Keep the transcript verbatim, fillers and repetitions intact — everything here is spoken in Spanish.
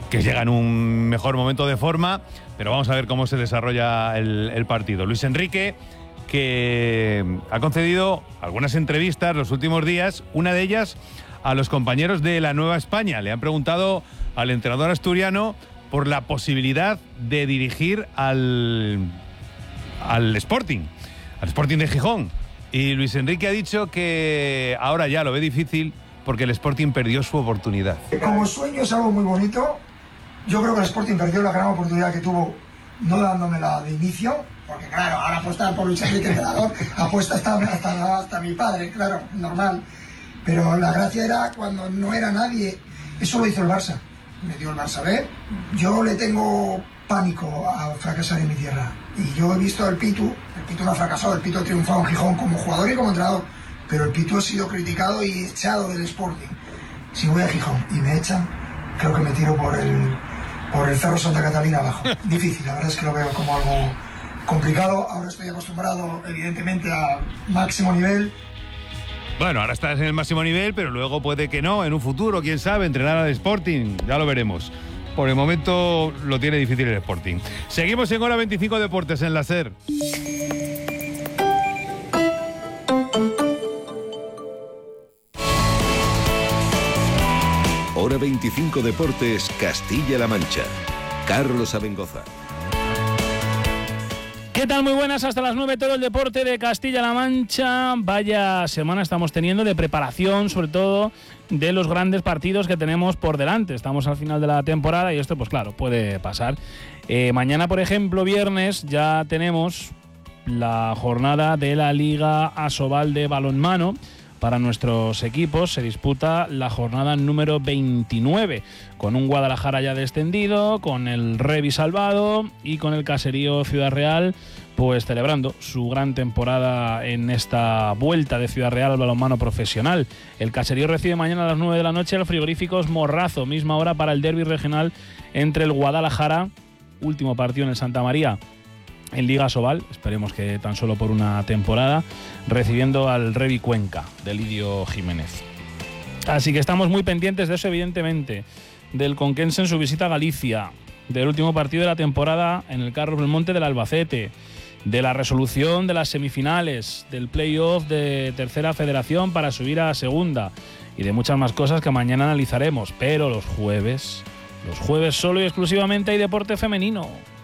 que llega en un mejor momento de forma, pero vamos a ver cómo se desarrolla el, el partido. Luis Enrique, que ha concedido algunas entrevistas los últimos días, una de ellas a los compañeros de La Nueva España. Le han preguntado al entrenador asturiano por la posibilidad de dirigir al, al Sporting, al Sporting de Gijón. Y Luis Enrique ha dicho que ahora ya lo ve difícil porque el Sporting perdió su oportunidad. Como sueño es algo muy bonito. Yo creo que el Sporting perdió la gran oportunidad que tuvo no dándomela de inicio, porque claro, ahora apostar por Luis Enrique entrenador, apuesta hasta, hasta, hasta mi padre, claro, normal. Pero la gracia era cuando no era nadie. Eso lo hizo el Barça. Me dio el Barça B. Yo le tengo pánico a fracasar en mi tierra. Y yo he visto al Pitu, el Pitu no ha fracasado, el Pitu ha triunfado en Gijón como jugador y como entrenador. Pero el Pitu ha sido criticado y echado del Sporting. Si voy a Gijón y me echan, creo que me tiro por el... por el Cerro Santa Catalina abajo. Difícil, la verdad es que lo veo como algo complicado. Ahora estoy acostumbrado, evidentemente, a máximo nivel. Bueno, ahora estás en el máximo nivel, pero luego puede que no, en un futuro, quién sabe, entrenar al Sporting, ya lo veremos. Por el momento lo tiene difícil el Sporting. Seguimos en Hora veinticinco Deportes en la SER. Hora veinticinco Deportes, Castilla-La Mancha. Carlos Abengoza. ¿Qué tal? Muy buenas, hasta las nueve todo el deporte de Castilla-La Mancha. Vaya semana estamos teniendo de preparación, sobre todo de los grandes partidos que tenemos por delante. Estamos al final de la temporada y esto, pues claro, puede pasar. Eh, mañana, por ejemplo, viernes, ya tenemos la jornada de la Liga Asobal de balonmano. Para nuestros equipos se disputa la jornada número veintinueve, con un Guadalajara ya descendido, con el Revi salvado y con el Caserío Ciudad Real pues celebrando su gran temporada en esta vuelta de Ciudad Real al balonmano profesional. El Caserío recibe mañana a las nueve de la noche al Frigoríficos Morrazo, misma hora para el derbi regional entre el Guadalajara, último partido en el Santa María, en Liga Asobal, esperemos que tan solo por una temporada, recibiendo al Revi Cuenca de Lidio Jiménez. Así que estamos muy pendientes de eso, evidentemente, del Conquense en su visita a Galicia, del último partido de la temporada en el Carlos Belmonte del Albacete, de la resolución de las semifinales, del playoff de Tercera Federación para subir a Segunda y de muchas más cosas que mañana analizaremos. Pero los jueves, los jueves solo y exclusivamente hay deporte femenino.